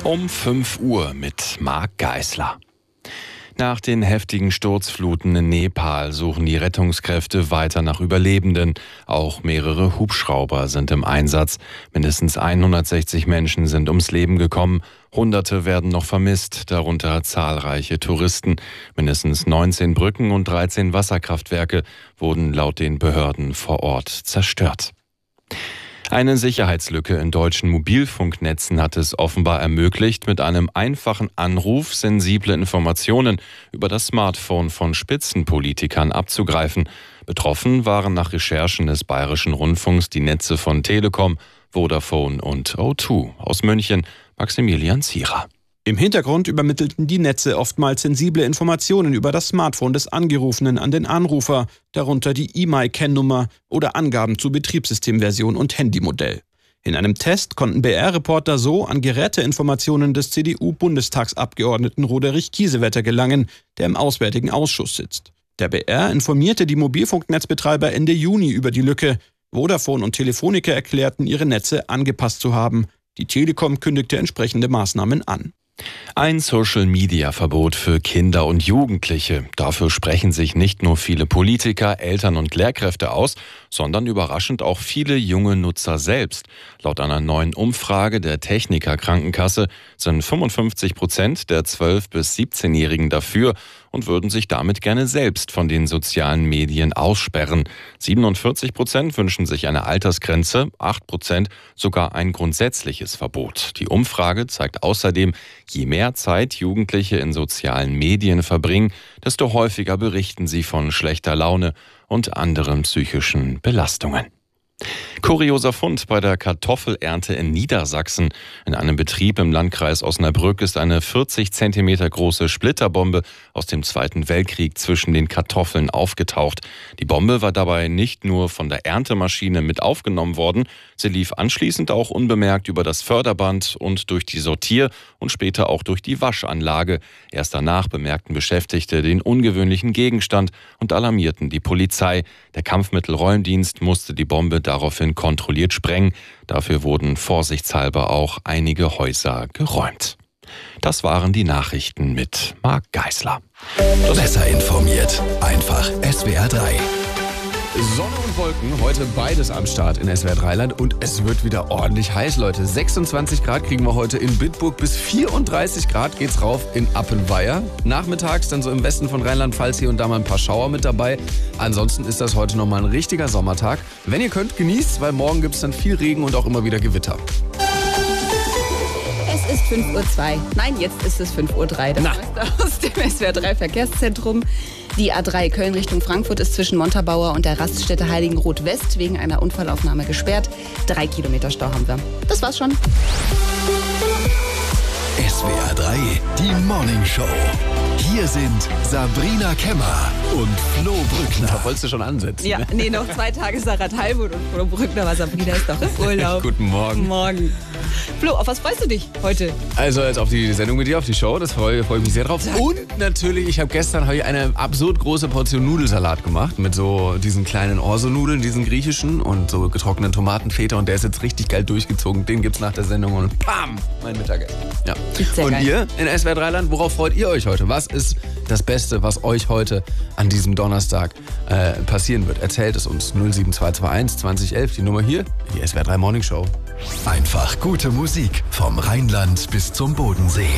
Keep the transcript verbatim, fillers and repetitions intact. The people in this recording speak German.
Um fünf Uhr mit Marc Geisler. Nach den heftigen Sturzfluten in Nepal suchen die Rettungskräfte weiter nach Überlebenden. Auch mehrere Hubschrauber sind im Einsatz. Mindestens hundertsechzig Menschen sind ums Leben gekommen. Hunderte werden noch vermisst, darunter zahlreiche Touristen. Mindestens neunzehn Brücken und dreizehn Wasserkraftwerke wurden laut den Behörden vor Ort zerstört. Eine Sicherheitslücke in deutschen Mobilfunknetzen hat es offenbar ermöglicht, mit einem einfachen Anruf sensible Informationen über das Smartphone von Spitzenpolitikern abzugreifen. Betroffen waren nach Recherchen des Bayerischen Rundfunks die Netze von Telekom, Vodafone und O zwei. Aus München Maximilian Zierer. Im Hintergrund übermittelten die Netze oftmals sensible Informationen über das Smartphone des Angerufenen an den Anrufer, darunter die E M I Kennnummer oder Angaben zu Betriebssystemversion und Handymodell. In einem Test konnten B R-Reporter so an Geräteinformationen des C D U-Bundestagsabgeordneten Roderich Kiesewetter gelangen, der im Auswärtigen Ausschuss sitzt. Der B R informierte die Mobilfunknetzbetreiber Ende Juni über die Lücke. Vodafone und Telefonica erklärten, ihre Netze angepasst zu haben. Die Telekom kündigte entsprechende Maßnahmen an. Ein Social-Media-Verbot für Kinder und Jugendliche. Dafür sprechen sich nicht nur viele Politiker, Eltern und Lehrkräfte aus, sondern überraschend auch viele junge Nutzer selbst. Laut einer neuen Umfrage der Techniker Krankenkasse sind fünfundfünfzig Prozent der zwölf- bis siebzehnjährigen dafür und würden sich damit gerne selbst von den sozialen Medien aussperren. siebenundvierzig Prozent wünschen sich eine Altersgrenze, acht Prozent sogar ein grundsätzliches Verbot. Die Umfrage zeigt außerdem, je mehr Zeit Jugendliche in sozialen Medien verbringen, desto häufiger berichten sie von schlechter Laune und anderen psychischen Belastungen. Kurioser Fund bei der Kartoffelernte in Niedersachsen. In einem Betrieb im Landkreis Osnabrück ist eine vierzig Zentimeter große Splitterbombe aus dem Zweiten Weltkrieg zwischen den Kartoffeln aufgetaucht. Die Bombe war dabei nicht nur von der Erntemaschine mit aufgenommen worden, sie lief anschließend auch unbemerkt über das Förderband und durch die Sortier- und später auch durch die Waschanlage. Erst danach bemerkten Beschäftigte den ungewöhnlichen Gegenstand und alarmierten die Polizei. Der Kampfmittelräumdienst musste die Bombe daraufhin kontrolliert sprengen. Dafür wurden vorsichtshalber auch einige Häuser geräumt. Das waren die Nachrichten mit Marc Geisler. Besser informiert, einfach S W R drei. Sonne und Wolken, heute beides am Start in S W R drei Land und es wird wieder ordentlich heiß, Leute. sechsundzwanzig Grad kriegen wir heute in Bitburg, bis vierunddreißig Grad geht's rauf in Appenweier. Nachmittags dann so im Westen von Rheinland-Pfalz hier und da mal ein paar Schauer mit dabei. Ansonsten ist das heute nochmal ein richtiger Sommertag. Wenn ihr könnt, genießt, weil morgen gibt's dann viel Regen und auch immer wieder Gewitter. Es ist fünf Uhr zwei. Nein, jetzt ist es fünf Uhr drei. Das Neueste aus dem S W R drei Verkehrszentrum. Die A drei Köln Richtung Frankfurt ist zwischen Montabaur und der Raststätte Heiligenroth West wegen einer Unfallaufnahme gesperrt. Drei Kilometer Stau haben wir. Das war's schon. S W R drei, die Morning Show. Hier sind Sabrina Kemmer und Flo Brückner. Da wolltest du schon ansetzen. Ja, nee, noch zwei Tage Sarah Teilwood und Flo Brückner, aber Sabrina ist doch im Urlaub. Guten Morgen. Morgen. Flo, auf was freust du dich heute? Also jetzt auf die Sendung mit dir, auf die Show, das freue, freue ich mich sehr drauf. Und natürlich, ich habe gestern hab ich eine absurd große Portion Nudelsalat gemacht mit so diesen kleinen Orso-Nudeln, diesen griechischen und so getrockneten Tomatenfeta und der ist jetzt richtig geil durchgezogen. Den gibt's nach der Sendung und bam, mein Mittagessen. Ja. Sehr und geil. ihr in S W R drei Land, worauf freut ihr euch heute? Was ist das Beste, was euch heute an diesem Donnerstag äh, passieren wird? Erzählt es uns. null sieben zwei zwei eins zwanzig elf, die Nummer hier, die S W R drei Morning Show. Einfach gute Musik vom Rheinland bis zum Bodensee.